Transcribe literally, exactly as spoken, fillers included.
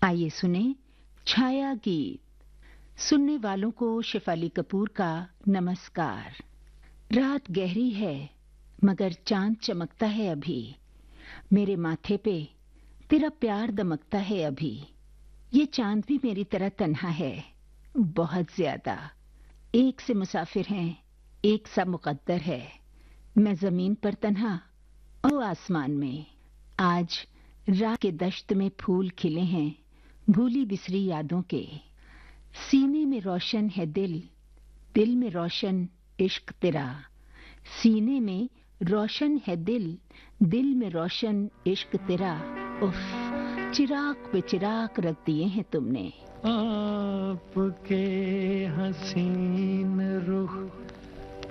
आइए सुने छाया गीत। सुनने वालों को शेफाली कपूर का नमस्कार। रात गहरी है मगर चांद चमकता है अभी, मेरे माथे पे तेरा प्यार दमकता है अभी। ये चांद भी मेरी तरह तन्हा है, बहुत ज्यादा। एक से मुसाफिर हैं, एक सा मुकद्दर है। मैं जमीन पर तन्हा, ओ आसमान में। आज रात के दश्त में फूल खिले हैं, भूली बिसरी यादों के। सीने में रोशन है दिल, दिल में रोशन इश्क तेरा। सीने में रोशन है दिल, दिल में रोशन इश्क तेरा। उफ, चिराग पे चिराग रख दिए हैं तुमने। आपके हसीन रुख